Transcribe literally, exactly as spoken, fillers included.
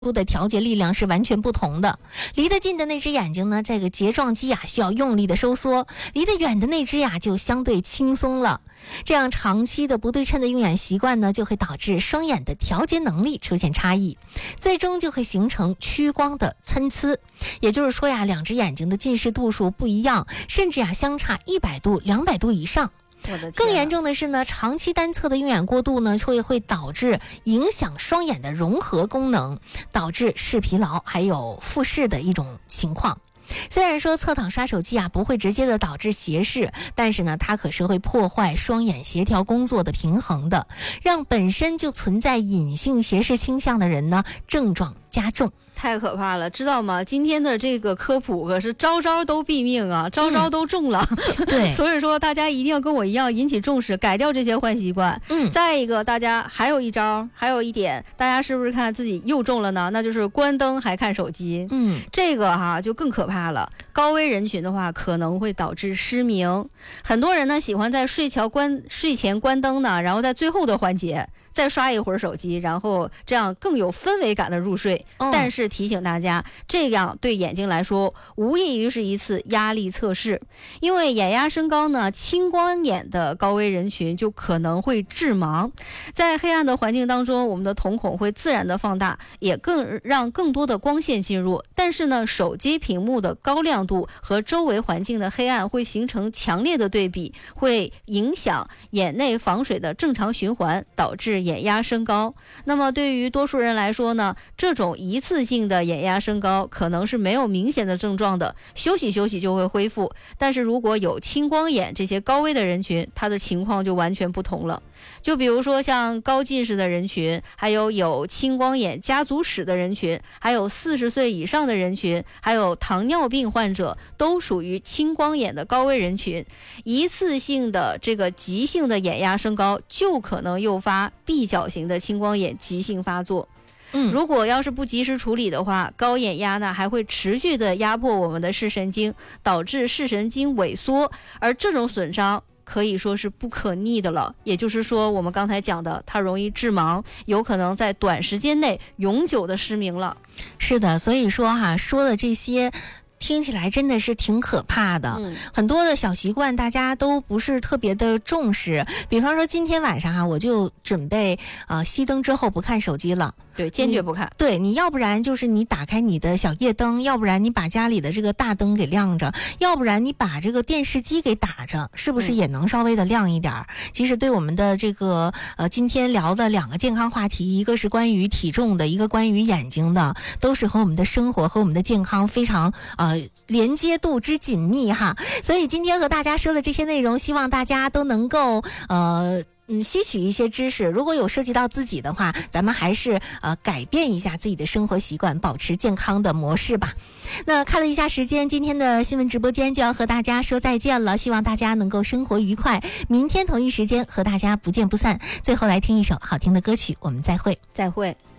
的调节力量是完全不同的。离得近的那只眼睛呢，这个睫状肌啊需要用力的收缩，离得远的那只呀就相对轻松了。这样长期的不对称的用眼习惯呢，就会导致双眼的调节能力出现差异，最终就会形成屈光的参差。也就是说呀，两只眼睛的近视度数不一样，甚至呀相差一百度、两百度以上。更严重的是呢，长期单侧的用眼过度呢，会会导致影响双眼的融合功能，导致视疲劳还有复视的一种情况。虽然说侧躺刷手机啊不会直接的导致斜视，但是呢它可是会破坏双眼协调工作的平衡的，让本身就存在隐性斜视倾向的人呢症状加重。 太可怕了，知道吗？今天的这个科普可是招招都毙命啊，招招都中了。 嗯、对， 所以说大家一定要跟我一样引起重视，改掉这些坏习惯。 嗯， 再一个，大家还有一招，还有一点，大家是不是看自己又中了呢？那就是关灯还看手机。 嗯， 这个哈就更可怕了。高危人群的话，可能会导致失明。很多人呢喜欢在睡前关睡前关灯呢，然后在最后的环节再刷一会儿手机，然后这样更有氛围感的入睡。 哦、 但是提醒大家，这样对眼睛来说无异于是一次压力测试，因为眼压升高呢，青光眼的高危人群就可能会致盲。在黑暗的环境当中，我们的瞳孔会自然的放大，也更让更多的光线进入。但是呢，手机屏幕的高亮度和周围环境的黑暗会形成强烈的对比，会影响眼内房水的正常循环，导致眼压升高。那么对于多数人来说呢，这种一次性的眼压升高可能是没有明显的症状的，休息休息就会恢复。但是如果有青光眼这些高危的人群，他的情况就完全不同了。就比如说像高近视的人群，还有有青光眼家族史的人群，还有四十岁以上的人群，还有糖尿病患者，都属于青光眼的高危人群。一次性的这个急性的眼压升高，就可能诱发闭角型的青光眼急性发作。 嗯， 如果要是不及时处理的话，高眼压呢还会持续的压迫我们的视神经，导致视神经萎缩，而这种损伤可以说是不可逆的了。也就是说，我们刚才讲的，它容易致盲，有可能在短时间内永久的失明了。 是的，所以说哈，说的这些听起来真的是挺可怕的、嗯、很多的小习惯大家都不是特别的重视。比方说今天晚上啊，我就准备呃熄灯之后不看手机了。 对，坚决不看。 对，你要不然就是你打开你的小夜灯，要不然你把家里的这个大灯给亮着，要不然你把这个电视机给打着，是不是也能稍微的亮一点、嗯、其实对我们的这个呃今天聊的两个健康话题，一个是关于体重的，一个关于眼睛的，都是和我们的生活和我们的健康非常呃连接度之紧密哈。所以今天和大家说的这些内容，希望大家都能够呃嗯，吸取一些知识，如果有涉及到自己的话，咱们还是呃改变一下自己的生活习惯，保持健康的模式吧。那看了一下时间，今天的新闻直播间就要和大家说再见了，希望大家能够生活愉快，明天同一时间和大家不见不散。最后来听一首好听的歌曲，我们再会， 再会。